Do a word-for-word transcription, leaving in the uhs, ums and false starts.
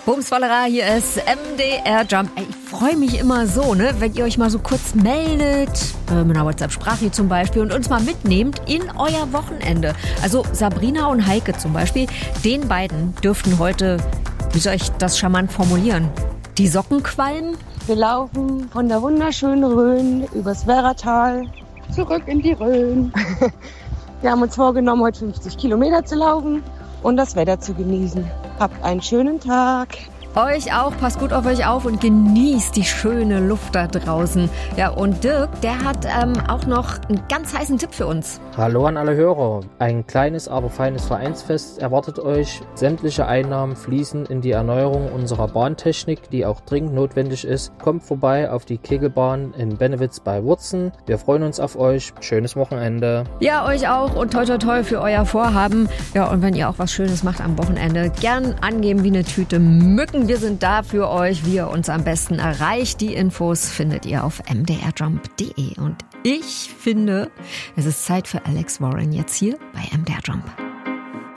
Bumswallera, hier ist M D R Jump. Ey, ich freue mich immer so, ne, wenn ihr euch mal so kurz meldet, äh, mit einer WhatsApp-Sprache zum Beispiel, und uns mal mitnehmt in euer Wochenende. Also Sabrina und Heike zum Beispiel, den beiden dürften heute, wie soll ich das charmant formulieren, die Socken qualmen? Wir laufen von der wunderschönen Rhön übers Werratal zurück in die Rhön. Wir haben uns vorgenommen, heute fünfzig Kilometer zu laufen und das Wetter zu genießen. Habt einen schönen Tag. Euch auch, passt gut auf euch auf und genießt die schöne Luft da draußen. Ja, und Dirk, der hat ähm, auch noch einen ganz heißen Tipp für uns. Hallo an alle Hörer. Ein kleines, aber feines Vereinsfest erwartet euch. Sämtliche Einnahmen fließen in die Erneuerung unserer Bahntechnik, die auch dringend notwendig ist. Kommt vorbei auf die Kegelbahn in Bennewitz bei Wurzen. Wir freuen uns auf euch. Schönes Wochenende. Ja, euch auch und toi toi toi für euer Vorhaben. Ja, und wenn ihr auch was Schönes macht am Wochenende, gern angeben wie eine Tüte Mücken. Wir sind da für euch, wie ihr uns am besten erreicht. Die Infos findet ihr auf m d r jump punkt d e. Und ich finde, es ist Zeit für Alex Warren jetzt hier bei M D R Jump.